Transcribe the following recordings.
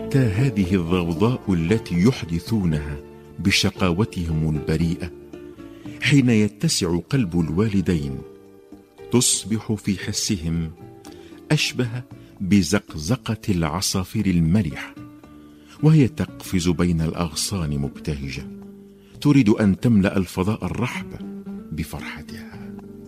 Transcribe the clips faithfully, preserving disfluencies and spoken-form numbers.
حتى هذه الضوضاء التي يحدثونها بشقاوتهم البريئة حين يتسع قلب الوالدين تصبح في حسهم أشبه بزقزقة العصافير المرحة، وهي تقفز بين الأغصان مبتهجة تريد أن تملأ الفضاء الرحب بفرحتها.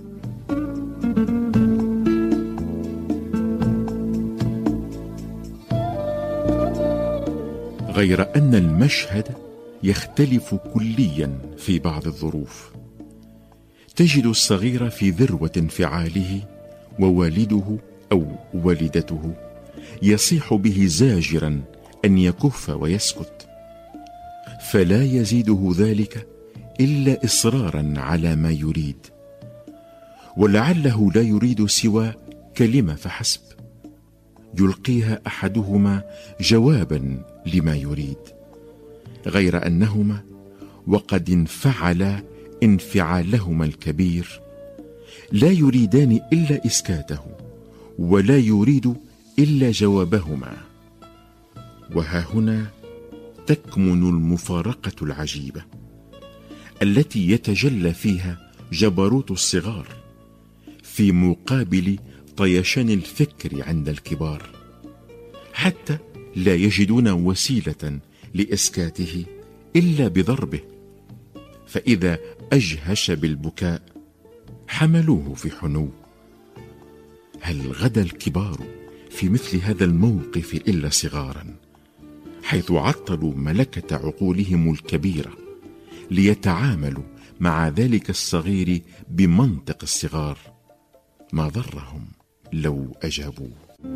غير أن المشهد يختلف كليا في بعض الظروف. تجد الصغير في ذروة انفعاله ووالده أو والدته يصيح به زاجرا أن يكف ويسكت، فلا يزيده ذلك إلا إصرارا على ما يريد، ولعله لا يريد سوى كلمة فحسب يلقيها أحدهما جوابا لما يريد، غير أنهما وقد انفعلا انفعالهما الكبير لا يريدان إلا إسكاته ولا يريد إلا جوابهما. وها هنا تكمن المفارقة العجيبة التي يتجلى فيها جبروت الصغار في مقابل طيشان الفكر عند الكبار، حتى لا يجدون وسيلة لإسكاته إلا بضربه، فإذا أجهش بالبكاء حملوه في حنو. هل غدا الكبار في مثل هذا الموقف إلا صغارا، حيث عطلوا ملكة عقولهم الكبيرة ليتعاملوا مع ذلك الصغير بمنطق الصغار؟ ما ضرهم لو أجابوه.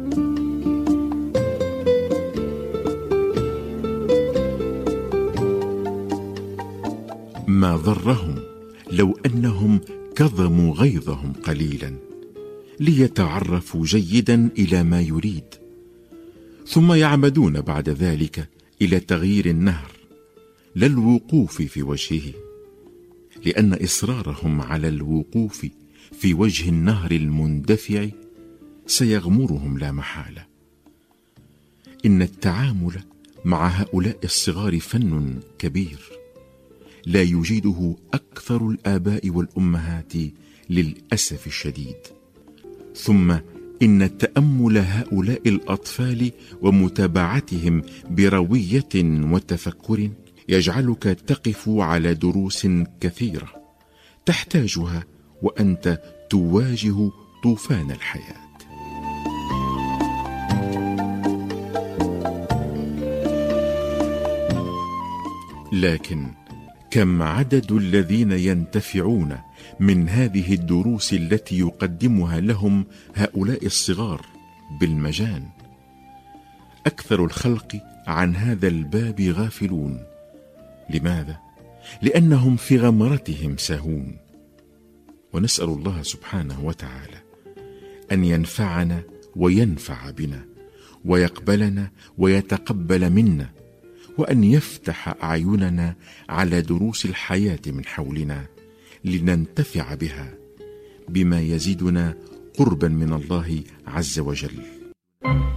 ما ضرهم لو أنهم كظموا غيظهم قليلا ليتعرفوا جيدا إلى ما يريد، ثم يعمدون بعد ذلك إلى تغيير النهر لا الوقوف في وجهه، لأن إصرارهم على الوقوف في وجه النهر المندفع سيغمرهم لا محالة. إن التعامل مع هؤلاء الصغار فن كبير لا يجيده أكثر الآباء والأمهات للأسف الشديد. ثم إن تأمل هؤلاء الأطفال ومتابعتهم بروية وتفكر يجعلك تقف على دروس كثيرة تحتاجها وأنت تواجه طوفان الحياة. لكن كم عدد الذين ينتفعون من هذه الدروس التي يقدمها لهم هؤلاء الصغار بالمجان؟ أكثر الخلق عن هذا الباب غافلون. لماذا؟ لأنهم في غمرتهم ساهون. ونسأل الله سبحانه وتعالى أن ينفعنا وينفع بنا، ويقبلنا ويتقبل منا، وأن يفتح أعيننا على دروس الحياة من حولنا لننتفع بها بما يزيدنا قربا من الله عز وجل.